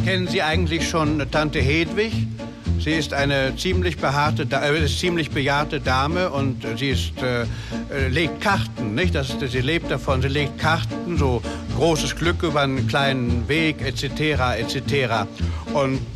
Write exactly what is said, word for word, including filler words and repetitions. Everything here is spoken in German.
Kennen Sie eigentlich schon Tante Hedwig? Sie ist eine ziemlich behaarte, äh, ist ziemlich bejahrte Dame und sie ist, äh, äh, legt Karten, nicht? Das ist, sie lebt davon, sie legt Karten, so großes Glück über einen kleinen Weg, et cetera, et cetera. Und